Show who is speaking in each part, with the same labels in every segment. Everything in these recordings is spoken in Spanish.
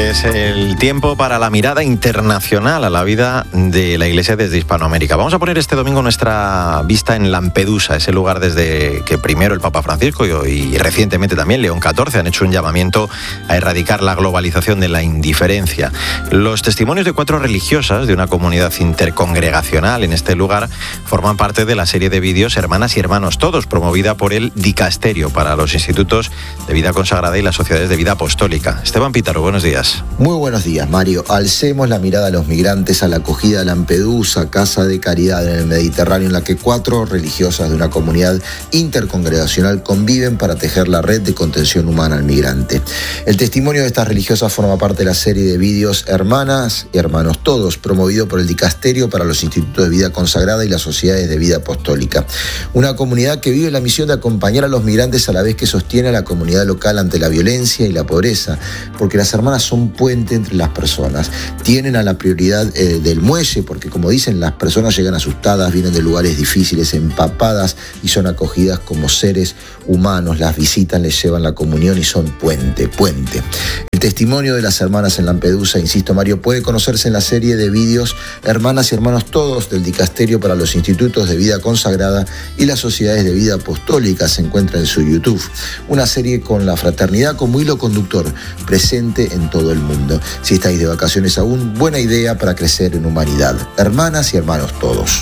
Speaker 1: Es el tiempo para la mirada internacional a la vida de la Iglesia desde Hispanoamérica. Vamos a poner este domingo nuestra vista en Lampedusa, ese lugar desde que primero el Papa Francisco y recientemente también León XIV han hecho un llamamiento a erradicar la globalización de la indiferencia. Los testimonios de 4 religiosas de una comunidad intercongregacional en este lugar forman parte de la serie de vídeos Hermanas y Hermanos Todos, promovida por el Dicasterio para los Institutos de Vida Consagrada y las Sociedades de Vida Apostólica. Esteban Pítaro, buenos días.
Speaker 2: Muy buenos días, Mario. Alcemos la mirada a los migrantes, a la acogida de Lampedusa, casa de caridad en el Mediterráneo, en la que 4 religiosas de una comunidad intercongregacional conviven para tejer la red de contención humana al migrante. El testimonio de estas religiosas forma parte de la serie de vídeos Hermanas y Hermanos Todos, promovido por el Dicasterio para los Institutos de Vida Consagrada y las Sociedades de Vida Apostólica. Una comunidad que vive la misión de acompañar a los migrantes a la vez que sostiene a la comunidad local ante la violencia y la pobreza, porque las hermanas son puente entre las personas. Tienen a la prioridad del muelle, porque como dicen, las personas llegan asustadas, vienen de lugares difíciles, empapadas y son acogidas como seres humanos. Las visitan, les llevan la comunión y son puente. El testimonio de las hermanas en Lampedusa, insisto, Mario, puede conocerse en la serie de vídeos Hermanas y Hermanos Todos del Dicasterio para los Institutos de Vida Consagrada y las Sociedades de Vida Apostólica. Se encuentra en su YouTube. Una serie con la fraternidad como hilo conductor, presente en todo el mundo. Si estáis de vacaciones aún, buena idea para crecer en humanidad. Hermanas y Hermanos Todos.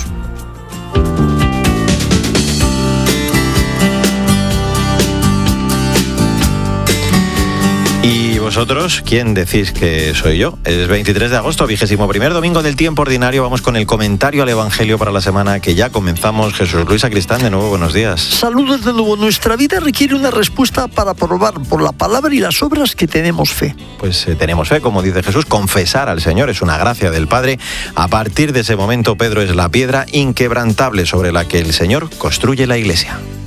Speaker 1: ¿Y vosotros quién decís que soy yo? Es 23 de agosto, 21º domingo del tiempo ordinario. Vamos con el comentario al Evangelio para la semana que ya comenzamos. Jesús Luis Sacristán, de nuevo, buenos días.
Speaker 3: Saludos de nuevo. Nuestra vida requiere una respuesta para probar por la palabra y las obras que tenemos fe.
Speaker 1: Pues tenemos fe, como dice Jesús, confesar al Señor es una gracia del Padre. A partir de ese momento, Pedro es la piedra inquebrantable sobre la que el Señor construye la Iglesia.